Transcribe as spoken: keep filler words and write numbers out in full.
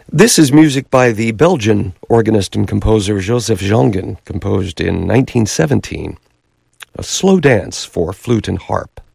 This is music by the Belgian organist and composer Joseph Jongen, composed in nineteen seventeen, a slow dance for flute and harp.